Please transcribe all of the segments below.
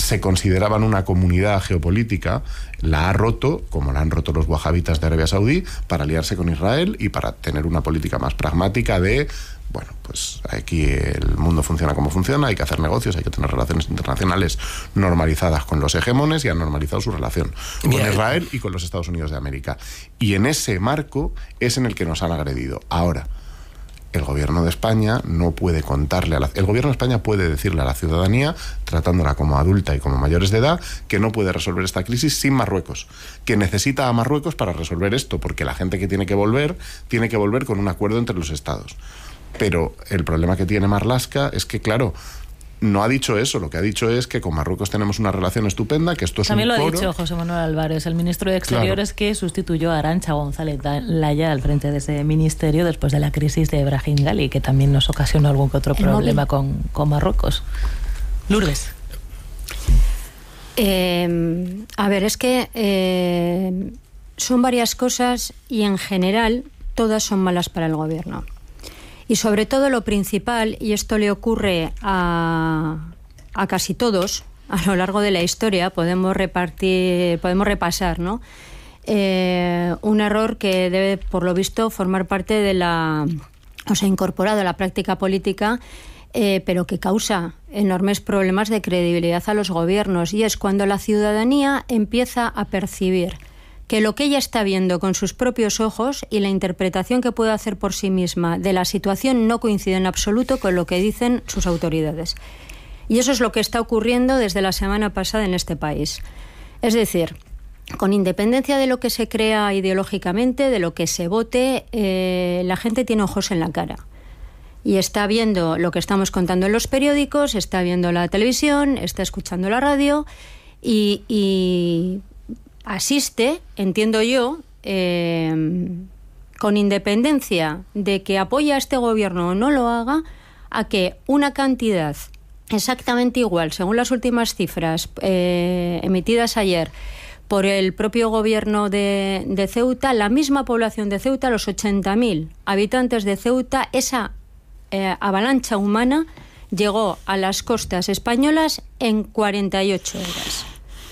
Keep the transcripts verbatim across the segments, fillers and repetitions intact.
se consideraban una comunidad geopolítica, la ha roto, como la han roto los wahabitas de Arabia Saudí, para aliarse con Israel y para tener una política más pragmática de, bueno, pues aquí el mundo funciona como funciona, hay que hacer negocios, hay que tener relaciones internacionales normalizadas con los hegemones, y han normalizado su relación con Bien. Israel y con los Estados Unidos de América. Y en ese marco es en el que nos han agredido. Ahora, el gobierno de España no puede contarle a la... El gobierno de España puede decirle a la ciudadanía, tratándola como adulta y como mayores de edad, que no puede resolver esta crisis sin Marruecos, que necesita a Marruecos para resolver esto, porque la gente que tiene que volver, tiene que volver con un acuerdo entre los estados. Pero el problema que tiene Marlaska es que, claro, no ha dicho eso. Lo que ha dicho es que con Marruecos tenemos una relación estupenda, que esto es También un lo coro. ha dicho José Manuel Álvarez, el ministro de Exteriores, claro, que sustituyó a Arantxa González Laya al frente de ese ministerio después de la crisis de Brahim Ghali, que también nos ocasionó algún que otro el problema con, con Marruecos. Lourdes. Eh, a ver, es que eh, son varias cosas y en general todas son malas para el gobierno. Y sobre todo lo principal, y esto le ocurre a, a casi todos a lo largo de la historia, podemos repartir, podemos repasar, ¿no? Eh, un error que debe, por lo visto, formar parte de la, o sea, incorporado a la práctica política, eh, pero que causa enormes problemas de credibilidad a los gobiernos, y es cuando la ciudadanía empieza a percibir que lo que ella está viendo con sus propios ojos y la interpretación que puede hacer por sí misma de la situación no coincide en absoluto con lo que dicen sus autoridades. Y eso es lo que está ocurriendo desde la semana pasada en este país. Es decir, con independencia de lo que se crea ideológicamente, de lo que se vote, eh, la gente tiene ojos en la cara. Y está viendo lo que estamos contando en los periódicos, está viendo la televisión, está escuchando la radio y... y asiste, entiendo yo, eh, con independencia de que apoya a este gobierno o no lo haga, a que una cantidad exactamente igual, según las últimas cifras eh, emitidas ayer por el propio gobierno de, de Ceuta, la misma población de Ceuta, los ochenta mil habitantes de Ceuta, esa eh, avalancha humana llegó a las costas españolas en cuarenta y ocho horas.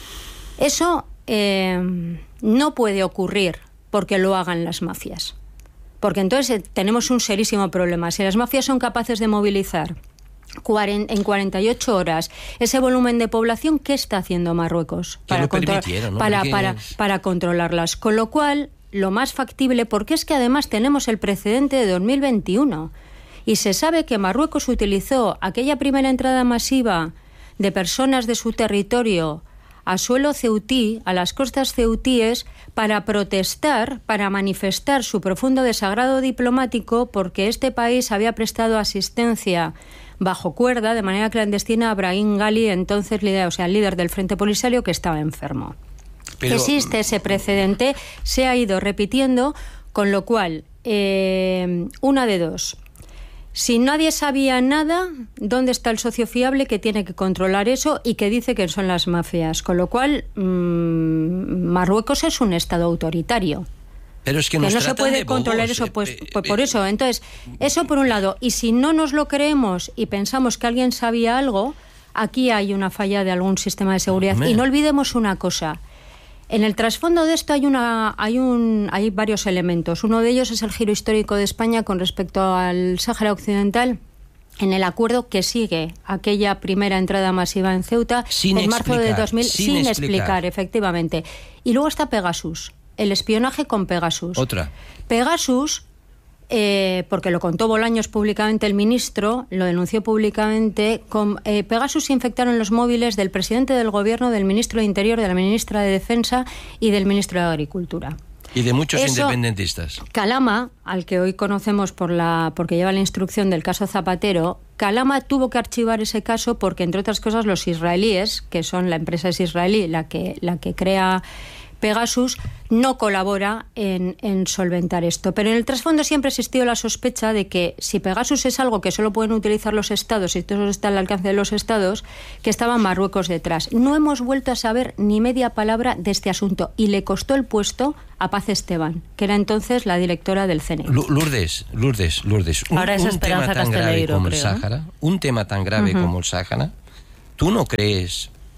Eso Eh, no puede ocurrir porque lo hagan las mafias, porque entonces eh, tenemos un serísimo problema. Si las mafias son capaces de movilizar cuarenta, en cuarenta y ocho horas ese volumen de población, ¿qué está haciendo Marruecos para, control, ¿no? para, para, para controlarlas? Con lo cual, lo más factible, porque es que además tenemos el precedente de dos mil veintiuno y se sabe que Marruecos utilizó aquella primera entrada masiva de personas de su territorio a suelo ceutí, a las costas ceutíes, para protestar, para manifestar su profundo desagrado diplomático porque este país había prestado asistencia bajo cuerda, de manera clandestina, a Brahim Ghali, entonces líder, o sea, el líder del Frente Polisario, que estaba enfermo. Pero... existe ese precedente, se ha ido repitiendo, con lo cual, eh, una de dos. Si nadie sabía nada, ¿dónde está el socio fiable que tiene que controlar eso y que dice que son las mafias? Con lo cual, mmm, Marruecos es un estado autoritario. Pero es que, que nos no se puede controlar bobos, eso, pues, eh, pues eh, por eso. Entonces, eso por un lado. Y si no nos lo creemos y pensamos que alguien sabía algo, aquí hay una falla de algún sistema de seguridad. Hombre. Y no olvidemos una cosa. En el trasfondo de esto hay una hay un hay varios elementos. Uno de ellos es el giro histórico de España con respecto al Sáhara Occidental, en el acuerdo que sigue aquella primera entrada masiva en Ceuta sin en marzo explicar, de dos mil, sin, sin explicar. explicar, efectivamente. Y luego está Pegasus, el espionaje con Pegasus. Otra. Pegasus, eh, porque lo contó Bolaños públicamente el ministro, lo denunció públicamente, con eh, Pegasus infectaron los móviles del presidente del gobierno, del ministro de Interior, de la ministra de Defensa y del ministro de Agricultura. Y de muchos Eso, independentistas. Calama, al que hoy conocemos por la porque lleva la instrucción del caso Zapatero, Calama tuvo que archivar ese caso porque, entre otras cosas, los israelíes, que son la empresa es israelí, la que, la que crea Pegasus, no colabora en, en solventar esto. Pero en el trasfondo siempre ha existido la sospecha de que si Pegasus es algo que solo pueden utilizar los estados y todo está al alcance de los estados, que estaba Marruecos detrás. No hemos vuelto a saber ni media palabra de este asunto y le costó el puesto a Paz Esteban, que era entonces la directora del C N I. Lourdes, Lourdes, Lourdes. Un, Ahora es un Esperanza tema tan grave Casteleiro, como creo, el Sáhara, un tema tan grave uh-huh. como el Sáhara, ¿tú no crees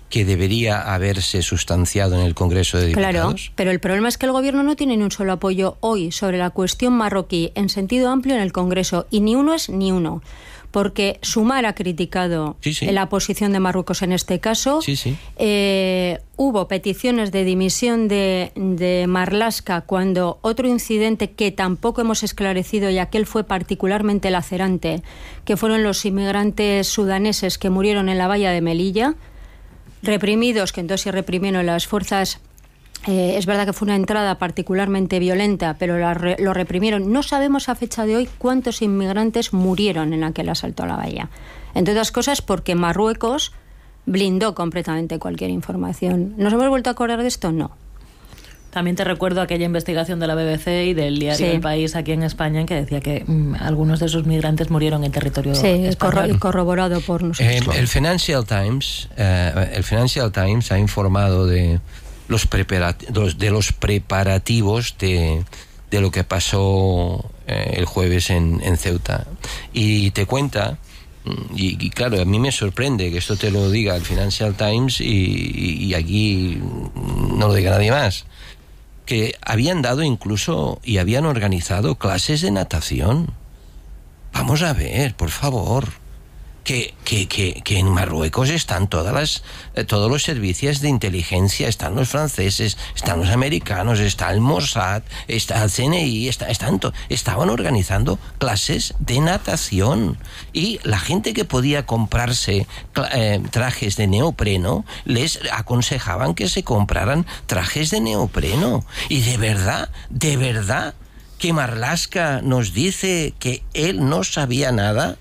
que debería haberse sustanciado en el Congreso de Diputados. Claro, pero el problema es que el Gobierno no tiene ni un solo apoyo hoy sobre la cuestión marroquí en sentido amplio en el Congreso, y ni uno es ni uno. Porque Sumar ha criticado sí, sí. la posición de Marruecos en este caso. Sí, sí. Eh, hubo peticiones de dimisión de, de Marlaska cuando otro incidente que tampoco hemos esclarecido, y aquel fue particularmente lacerante, que fueron los inmigrantes sudaneses que murieron en la valla de Melilla, reprimidos, que entonces se reprimieron las fuerzas. Eh, es verdad que fue una entrada particularmente violenta, pero la re, lo reprimieron. No sabemos a fecha de hoy cuántos inmigrantes murieron en aquel asalto a la valla. Entre otras cosas porque Marruecos blindó completamente cualquier información. ¿Nos hemos vuelto a acordar de esto? No. También te recuerdo aquella investigación de la B B C y del diario sí. El País aquí en España, en que decía que mmm, algunos de esos migrantes murieron en territorio sí, español. Sí, corroborado por nosotros. Eh, el Financial Times, eh, el Financial Times ha informado de los, preparativos, de los preparativos de, de lo que pasó eh, el jueves en, en Ceuta. Y te cuenta, y, y claro, a mí me sorprende que esto te lo diga el Financial Times y, y, y aquí no lo diga nadie más, que habían dado incluso y habían organizado clases de natación. Vamos a ver, por favor. Que, que, que, que en Marruecos están todas las, eh, todos los servicios de inteligencia, están los franceses, están los americanos, está el Mossad, está el C N I, está, están to, estaban organizando clases de natación. Y la gente que podía comprarse eh, trajes de neopreno, les aconsejaban que se compraran trajes de neopreno. Y de verdad, de verdad, que Marlaska nos dice que él no sabía nada.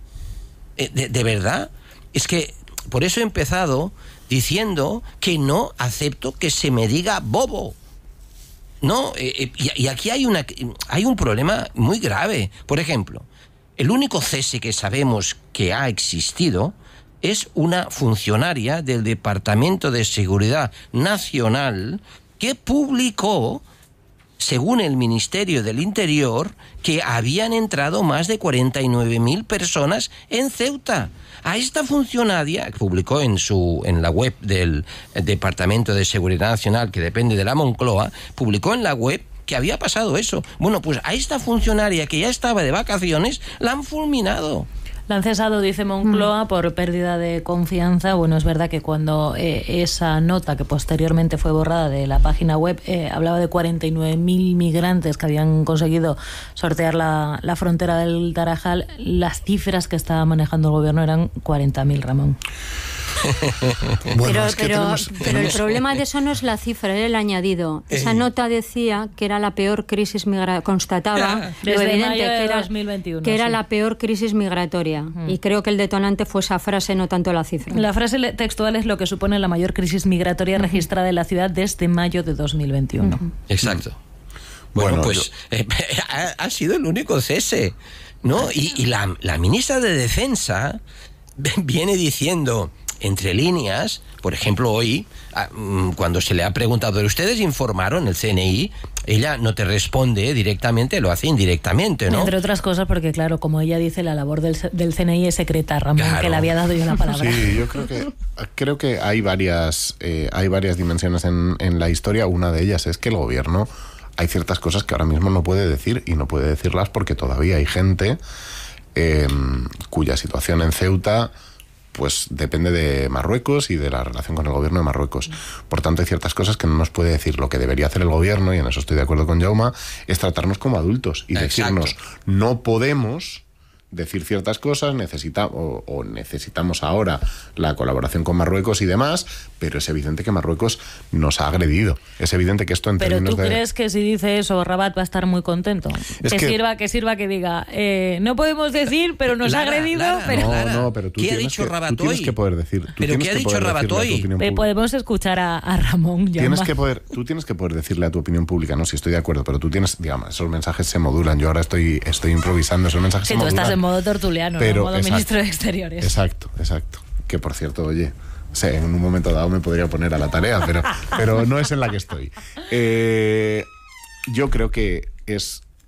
De, de verdad, es que por eso he empezado diciendo que no acepto que se me diga bobo. No, eh, y, y aquí hay una hay un problema muy grave. Por ejemplo, el único cese que sabemos que ha existido es una funcionaria del Departamento de Seguridad Nacional que publicó, según el Ministerio del Interior, que habían entrado más de cuarenta y nueve mil personas en Ceuta. A esta funcionaria, que publicó en su en la web del Departamento de Seguridad Nacional, que depende de la Moncloa, publicó en la web que había pasado eso. Bueno, pues a esta funcionaria que ya estaba de vacaciones, la han fulminado. La han cesado, dice Moncloa, mm. por pérdida de confianza. Bueno, es verdad que cuando eh, esa nota, que posteriormente fue borrada de la página web, eh, hablaba de cuarenta y nueve mil migrantes que habían conseguido sortear la, la frontera del Tarajal, las cifras que estaba manejando el gobierno eran cuarenta mil, Ramón. Bueno, pero es que pero, tenemos, pero tenemos... el problema de eso no es la cifra, era el añadido. Esa eh. nota decía que era la peor crisis migratoria, constataba ya, lo evidente mayo de que era, dos mil veintiuno, que era sí. la peor crisis migratoria. Mm. Y creo que el detonante fue esa frase, no tanto la cifra. La frase textual es lo que supone la mayor crisis migratoria mm. registrada en la ciudad desde mayo de dos mil veintiuno. Mm. Exacto. Bueno, bueno pues yo... eh, ha, ha sido el único cese, ¿no? Y, y la, la ministra de Defensa viene diciendo, entre líneas, por ejemplo, hoy, cuando se le ha preguntado, ¿pero ustedes informaron el C N I? Ella no te responde directamente, lo hace indirectamente, ¿no? Entre otras cosas, porque claro, como ella dice, la labor del, del C N I es secreta, Ramón, claro. que le había dado yo la palabra. Sí, yo creo que creo que hay varias eh, hay varias dimensiones en, en la historia. Una de ellas es que el gobierno, hay ciertas cosas que ahora mismo no puede decir, y no puede decirlas porque todavía hay gente eh, cuya situación en Ceuta pues depende de Marruecos y de la relación con el gobierno de Marruecos. Por tanto, hay ciertas cosas que no nos puede decir. Lo que debería hacer el gobierno, y en eso estoy de acuerdo con Jaume, es tratarnos como adultos y Exacto. decirnos, no podemos decir ciertas cosas, necesita, o, o necesitamos ahora la colaboración con Marruecos y demás, pero es evidente que Marruecos nos ha agredido. Es evidente que esto en pero términos tú de... crees que si dice eso Rabat va a estar muy contento. Es que, que... sirva que sirva que diga eh, no podemos decir, pero nos Lara, ha agredido. Lara, pero... No, no, pero tú, ¿Qué tienes, ha dicho que, Rabat tú tienes hoy? que poder decir. Tú ¿Pero tienes qué ha que dicho poder Rabat hoy? Eh, podemos escuchar a, a Ramón. Tienes que poder, tú tienes que poder decirle a tu opinión pública, no, si estoy de acuerdo, pero tú tienes, digamos, esos mensajes se modulan. Yo ahora estoy, estoy improvisando, esos mensajes sí, se modulan. Sí, tú estás en modo tertuliano, pero, no en modo exacto, ministro de Exteriores. Exacto, exacto. Que por cierto, oye, o sea, en un momento dado me podría poner a la tarea, pero, pero no es en la que estoy. Eh, yo creo que es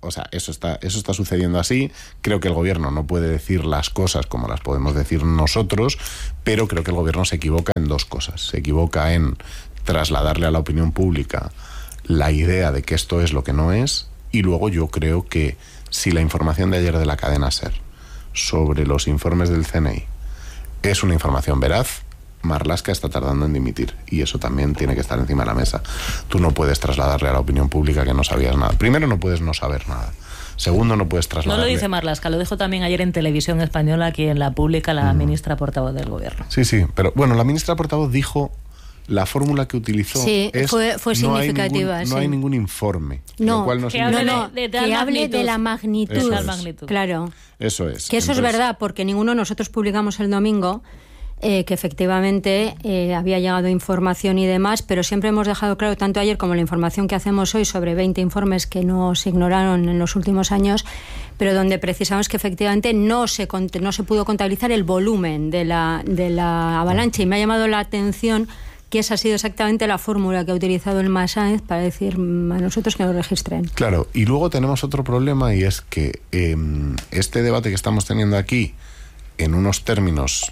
o sea, eso está, eso está sucediendo así. Creo que el gobierno no puede decir las cosas como las podemos decir nosotros, pero creo que el gobierno se equivoca en dos cosas. Se equivoca en trasladarle a la opinión pública la idea de que esto es lo que no es, y luego yo creo que si la información de ayer de la cadena SER sobre los informes del C N I es una información veraz, Marlaska está tardando en dimitir, y eso también tiene que estar encima de la mesa. Tú no puedes trasladarle a la opinión pública que no sabías nada. Primero, no puedes no saber nada. Segundo, no puedes trasladarle... No lo dice Marlaska, lo dijo también ayer en Televisión Española, aquí en la pública, la mm. ministra portavoz del gobierno. Sí, sí, pero bueno, la ministra portavoz dijo... La fórmula que utilizó sí, es fue, fue significativa. No hay ningún, sí. no hay ningún informe. No, lo cual no que, hable no, de, de, que hable de la magnitud. Eso es. magnitud. Claro. Eso es. Que eso Entonces, es verdad, porque ninguno de nosotros publicamos el domingo eh, que efectivamente eh, había llegado información y demás, pero siempre hemos dejado claro, tanto ayer como la información que hacemos hoy sobre veinte informes que nos ignoraron en los últimos años, pero donde precisamos que efectivamente no se, no se pudo contabilizar el volumen de la, de la avalancha. Y me ha llamado la atención que esa ha sido exactamente la fórmula que ha utilizado el Masáenz para decir a nosotros que lo registren. Claro, y luego tenemos otro problema, y es que eh, este debate que estamos teniendo aquí, en unos términos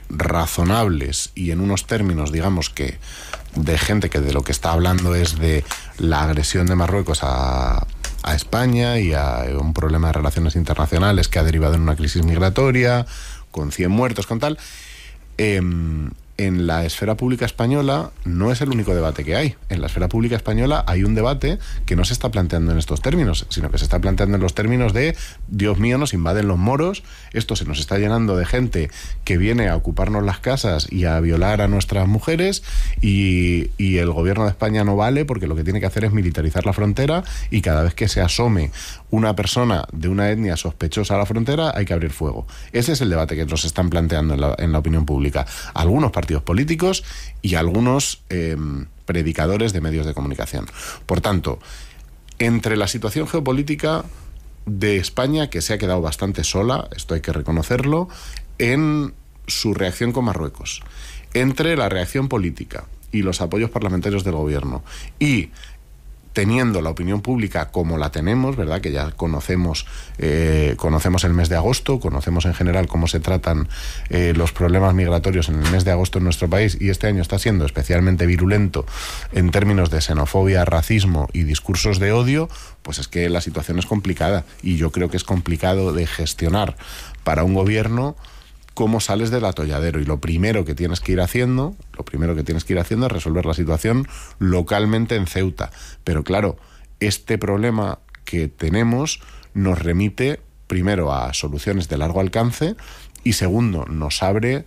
razonables y en unos términos, digamos, que de gente que de lo que está hablando es de la agresión de Marruecos a, a España y a un problema de relaciones internacionales que ha derivado en una crisis migratoria, con cien muertos, con tal... Eh, en la esfera pública española no es el único debate que hay. En la esfera pública española hay un debate que no se está planteando en estos términos, sino que se está planteando en los términos de, Dios mío, nos invaden los moros, esto se nos está llenando de gente que viene a ocuparnos las casas y a violar a nuestras mujeres, y, y el gobierno de España no vale porque lo que tiene que hacer es militarizar la frontera, y cada vez que se asome una persona de una etnia sospechosa a la frontera hay que abrir fuego. Ese es el debate que nos están planteando en la, en la opinión pública algunos partidos políticos y algunos eh, predicadores de medios de comunicación. Por tanto, entre la situación geopolítica de España, que se ha quedado bastante sola, esto hay que reconocerlo, en su reacción con Marruecos, entre la reacción política y los apoyos parlamentarios del gobierno, y teniendo la opinión pública como la tenemos, ¿verdad? Que ya conocemos eh, conocemos el mes de agosto, conocemos en general cómo se tratan eh, los problemas migratorios en el mes de agosto en nuestro país, y este año está siendo especialmente virulento en términos de xenofobia, racismo y discursos de odio. Pues es que la situación es complicada, y yo creo que es complicado de gestionar para un gobierno cómo sales del atolladero, y lo primero que tienes que ir haciendo, lo primero que tienes que ir haciendo es resolver la situación localmente en Ceuta. Pero claro, este problema que tenemos nos remite primero a soluciones de largo alcance, y segundo, nos abre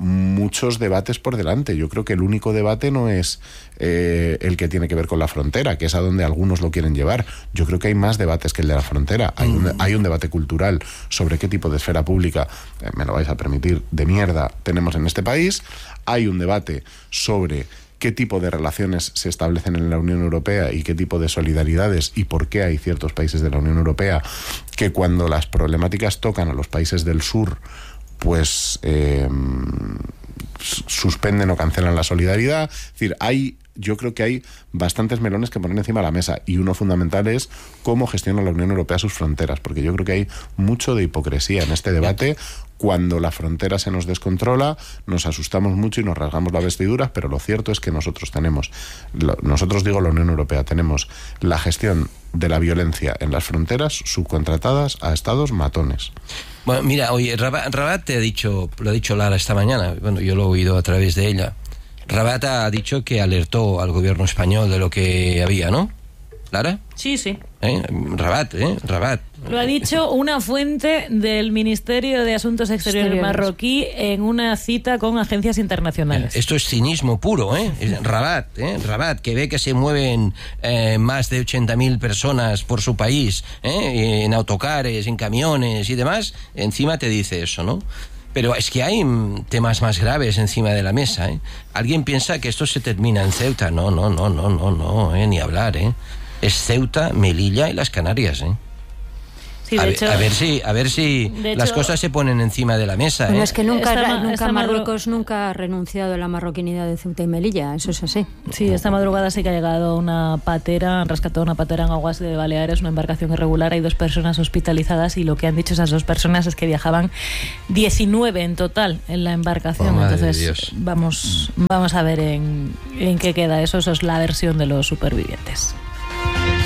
muchos debates por delante. Yo creo que el único debate no es eh, el que tiene que ver con la frontera, que es a donde algunos lo quieren llevar. Yo creo que hay más debates que el de la frontera. Hay un, hay un debate cultural sobre qué tipo de esfera pública, eh, me lo vais a permitir, de mierda tenemos en este país. Hay un debate sobre qué tipo de relaciones se establecen en la Unión Europea y qué tipo de solidaridades, y por qué hay ciertos países de la Unión Europea que, cuando las problemáticas tocan a los países del sur, pues eh, suspenden o cancelan la solidaridad. Es decir, hay, yo creo que hay bastantes melones que poner encima de la mesa, y uno fundamental es cómo gestiona la Unión Europea sus fronteras, porque yo creo que hay mucho de hipocresía en este debate. Cuando la frontera se nos descontrola, nos asustamos mucho y nos rasgamos las vestiduras, pero lo cierto es que nosotros tenemos, nosotros digo la Unión Europea, tenemos la gestión de la violencia en las fronteras subcontratadas a estados matones. Bueno, mira, oye, Rabat, Rabat te ha dicho, lo ha dicho Lara esta mañana, bueno, yo lo he oído a través de ella. Rabat ha dicho que alertó al gobierno español de lo que había, ¿no? ¿Lara? Sí, sí. ¿Eh? Rabat, ¿eh? Rabat. Lo ha dicho una fuente del Ministerio de Asuntos Exteriores, Exteriores marroquí en una cita con agencias internacionales. Esto es cinismo puro, ¿eh? Rabat, ¿eh? Rabat, que ve que se mueven eh, más de ochenta mil personas por su país, ¿eh? En autocares, en camiones y demás, encima te dice eso, ¿no? Pero es que hay temas más graves encima de la mesa, ¿eh? Alguien piensa que esto se termina en Ceuta. No, no, no, no, no, no, ¿eh? Ni hablar, ¿eh? Es Ceuta, Melilla y las Canarias, ¿eh? Sí, de a, hecho, ver, a ver si, a ver si las hecho, cosas se ponen encima de la mesa. Bueno, ¿eh? es que nunca, esta, nunca esta Marruecos nunca ha renunciado a la marroquinidad de Ceuta y Melilla, eso es así. Sí, esta madrugada sí que ha llegado una patera, han rescatado una patera en aguas de Baleares, una embarcación irregular, hay dos personas hospitalizadas y lo que han dicho esas dos personas es que viajaban diecinueve en total en la embarcación. Oh, entonces vamos, vamos a ver en, en qué queda eso, eso es la versión de los supervivientes.